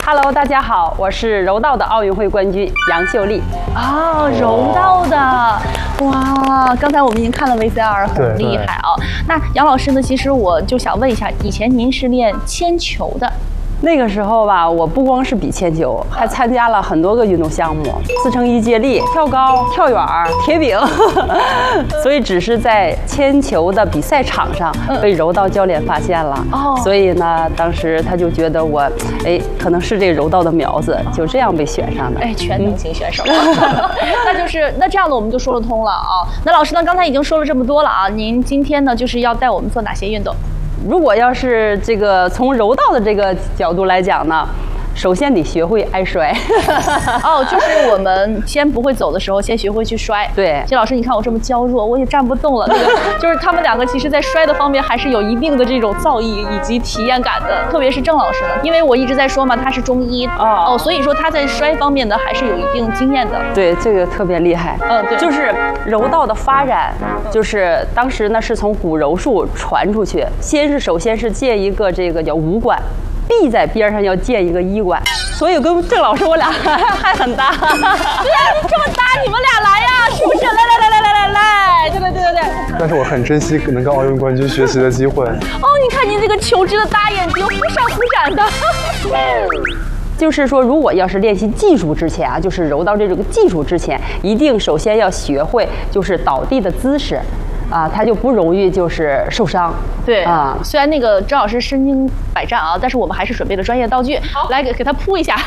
Hello， 大家好，我是柔道的奥运会冠军杨秀丽。 哦，柔道的，哇！刚才我们已经看了 VCR， 很厉害啊。那杨老师呢？其实我就想问一下，以前您是练铅球的。 那个时候吧，我不光是比铅球，还参加了很多个运动项目，4x1接力、跳高、跳远、铁饼，所以只是在铅球的比赛场上被柔道教练发现了。所以呢，当时他就觉得我，可能是这个柔道的苗子，就这样被选上的。 全能型选手。那这样的我们就说得通了啊。那老师呢，刚才已经说了这么多了啊，您今天呢就是要带我们做哪些运动？ 如果要是这个从柔道的这个角度来讲呢，首先得学会挨摔。 就是我们先不会走的时候，先学会去摔。 对， 谢老师，你看我这么娇弱，我也站不动了。就是他们两个其实在摔的方面还是有一定的这种造诣以及体验感的，特别是郑老师呢，因为我一直在说嘛，他是中医所以说他在摔方面呢还是有一定经验的。 对，这个特别厉害。 对， 就是柔道的发展，就是当时呢是从古柔术传出去，首先是建一个这个叫武馆。必在边上要建一个医馆，所以跟郑老师我俩还很搭。对呀，这么搭，你们俩来呀，是不是？来，对。 但是我很珍惜能跟奥运冠军学习的机会。 你看您这个球质的大眼睛，忽闪忽闪的。 就是说，如果要是练习技术之前啊，就是柔道这种技术之前，一定首先要学会就是倒地的姿势。他就不容易就是受伤。 对虽然那个郑老师身经百战啊，但是我们还是准备了专业道具，来给他铺一下。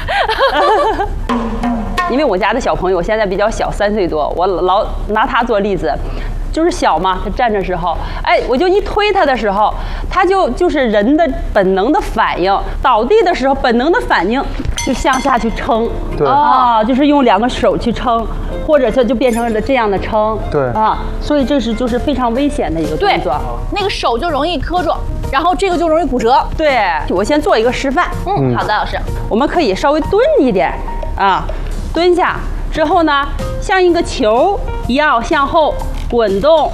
因为我家的小朋友现在比较小，3岁多，我老拿他做例子。就是小嘛，他站着时候，我就一推他的时候，他就是人的本能的反应，倒地的时候本能的反应就向下去撑， 对就是用2个手去撑，或者就变成了这样的撑， 对所以这就是非常危险的一个动作。 那个手就容易磕住，然后这个就容易骨折。 对，我先做一个示范。 好的，老师， 我们可以稍微蹲一点蹲下之后呢，像一个球一样向后滚动。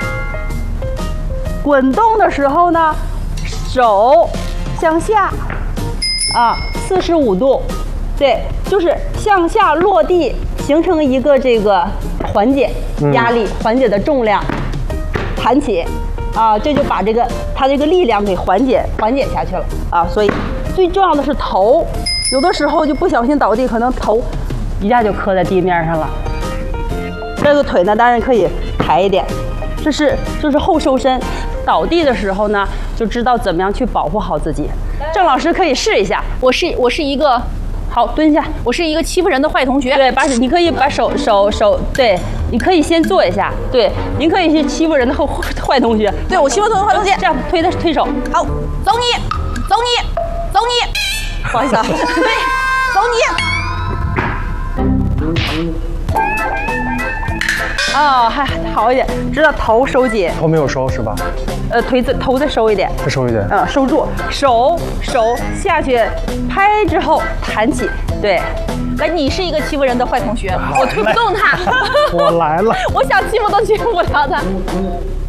滚动的时候呢，手向下，45度，对，就是向下落地，形成一个这个缓解压力，缓解的重量，弹起，这就把它这个力量给缓解下去了所以最重要的是头，有的时候就不小心倒地，可能头一下就磕在地面上了。这个腿呢，当然可以抬一点，就是后收身。倒地的时候呢，就知道怎么样去保护好自己。郑老师可以试一下。 我是一个好蹲下， 我是一个欺负人的坏同学。 对，你可以把手，对，你可以先坐一下。对，您可以去欺负人的坏同学。 对，我欺负坏同学。 这样推手。 好，走你， 不好意思啊。 对，走你。 还好一点，知道头收紧， 头没有收是吧？ 头再收一点， 再收一点， 收住，手下去，拍之后弹起，对。 来，你是一个欺负人的坏同学，我推不动他。 我来了， 我想欺负都欺负不了他。